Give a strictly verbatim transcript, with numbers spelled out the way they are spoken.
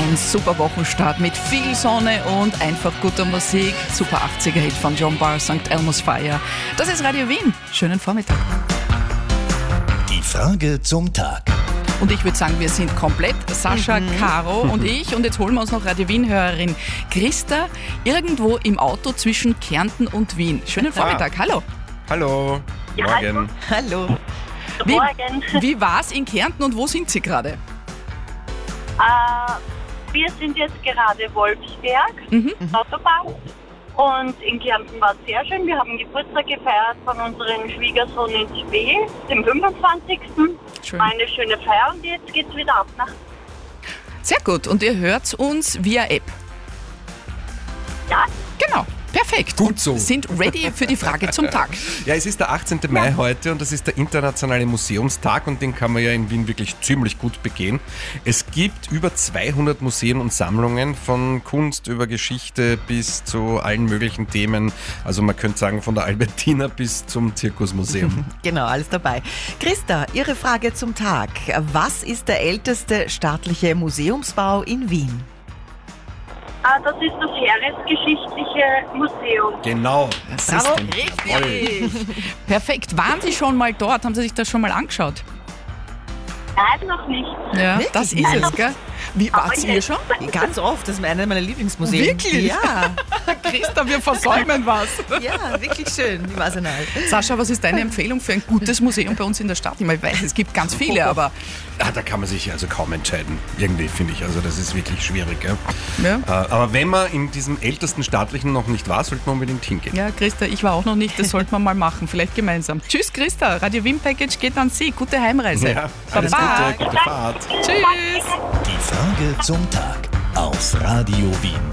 Ein super Wochenstart mit viel Sonne und einfach guter Musik. Super achtziger-Hit von John Barr, Sankt Elmo's Fire. Das ist Radio Wien. Schönen Vormittag. Die Frage zum Tag. Und ich würde sagen, wir sind komplett. Sascha, mhm. Caro und ich. Und jetzt holen wir uns noch Radio Wien-Hörerin Christa irgendwo im Auto zwischen Kärnten und Wien. Schönen Vormittag. Ah. Hallo. Hallo. Ja, Morgen. Hallo. Wie, Morgen. Wie war es in Kärnten und wo sind Sie gerade? Äh, wir sind jetzt gerade Wolfsberg, Mhm. Autobahn. Und in Kärnten war es sehr schön. Wir haben Geburtstag gefeiert von unserem Schwiegersohn in Spee, dem fünfundzwanzigsten Schön. War eine schöne Feier und jetzt geht's wieder ab nach. Sehr gut. Und ihr hört uns via App. Ja, Genau. Perfekt. Gut und so. Sind ready für die Frage zum Tag. Ja, es ist der achtzehnte Mai heute und das ist der internationale Museumstag und den kann man ja in Wien wirklich ziemlich gut begehen. Es gibt über zweihundert Museen und Sammlungen von Kunst über Geschichte bis zu allen möglichen Themen. Also man könnte sagen von der Albertina bis zum Zirkusmuseum. Genau, alles dabei. Christa, Ihre Frage zum Tag. Was ist der älteste staatliche Museumsbau in Wien? ah, das ist das Heeresgeschichtliche Museum. Genau. Bravo. Toll. Perfekt. Waren Sie schon mal dort? Haben Sie sich das schon mal angeschaut? Nein, noch nicht. Ja, Wirklich? das ist es, gell? Wie Aber wart ihr jetzt- schon? Ganz oft, das ist einer meiner Lieblingsmuseen. Wirklich? Ja, Christa, wir versäumen was. ja, wirklich schön, im Arsenal. Sascha, was ist deine Empfehlung für ein gutes Museum bei uns in der Stadt? Ich, meine, ich weiß, es gibt ganz viele, aber Ah, da kann man sich also kaum entscheiden. Irgendwie finde ich. Also das ist wirklich schwierig. Gell? ja. Äh, Aber wenn man in diesem ältesten staatlichen noch nicht war, sollte man unbedingt hingehen. Ja, Christa, ich war auch noch nicht, das sollten wir mal machen, vielleicht gemeinsam. Tschüss, Christa, Radio Wien Package geht an Sie. Gute Heimreise. Ja, alles Baba. Gute, gute Fahrt. Tschüss. Die Frage zum Tag auf Radio Wien.